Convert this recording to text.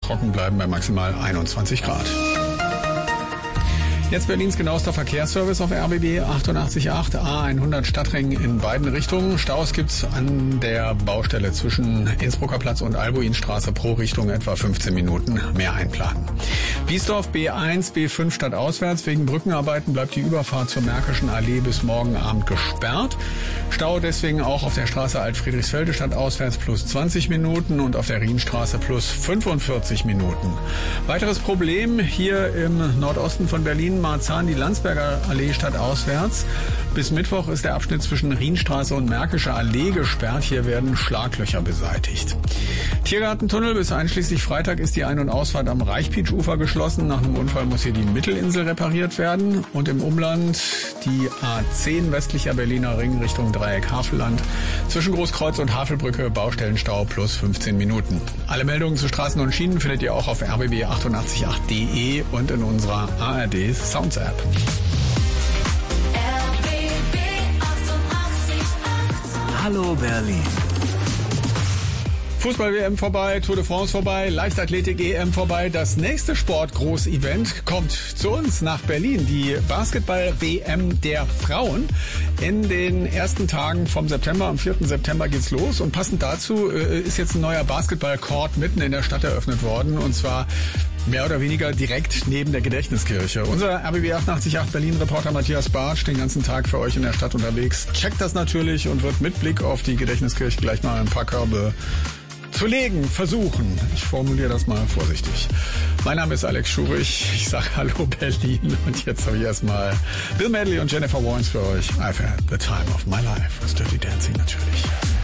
trocken bleiben bei maximal 21 Grad. Jetzt Berlins genauester Verkehrsservice auf RBB 88.8 A100 Stadtring in beiden Richtungen. Staus gibt's an der Baustelle zwischen Innsbrucker Platz und Albuinstraße pro Richtung etwa 15 Minuten mehr einplanen. Biesdorf B1, B5 stadtauswärts. Wegen Brückenarbeiten bleibt die Überfahrt zur Märkischen Allee bis morgen Abend gesperrt. Stau deswegen auch auf der Straße Alt-Friedrichsfelde stadtauswärts plus 20 Minuten und auf der Rienstraße plus 45 Minuten. Weiteres Problem hier im Nordosten von Berlin, Marzahn, die Landsberger Allee stadtauswärts. Bis Mittwoch ist der Abschnitt zwischen Rienstraße und Märkische Allee gesperrt. Hier werden Schlaglöcher beseitigt. Tiergartentunnel bis einschließlich Freitag ist die Ein- und Ausfahrt am Reichpietsch-Ufer geschlossen. Nach einem Unfall muss hier die Mittelinsel repariert werden. Und im Umland die A10 westlicher Berliner Ring Richtung Dreieck Havelland. Zwischen Großkreuz und Havelbrücke Baustellenstau plus 15 Minuten. Alle Meldungen zu Straßen und Schienen findet ihr auch auf rbb888.de und in unserer ARD Sounds App. Hallo Berlin. Fußball-WM vorbei, Tour de France vorbei, Leichtathletik-EM vorbei. Das nächste Sportgroß-Event kommt zu uns nach Berlin. Die Basketball-WM der Frauen. In den ersten Tagen vom September, am 4. September geht's los. Und passend dazu ist jetzt ein neuer Basketball-Court mitten in der Stadt eröffnet worden. Und zwar mehr oder weniger direkt neben der Gedächtniskirche. Unser RBB 88.8 Berlin-Reporter Matthias Bartsch den ganzen Tag für euch in der Stadt unterwegs. Checkt das natürlich und wird mit Blick auf die Gedächtniskirche gleich mal ein paar Körbe zu legen, versuchen. Ich formuliere das mal vorsichtig. Mein Name ist Alex Schurich. Ich sage Hallo Berlin und jetzt habe ich erstmal Bill Medley und Jennifer Warnes für euch. I've had the time of my life. Das Dirty Dancing natürlich.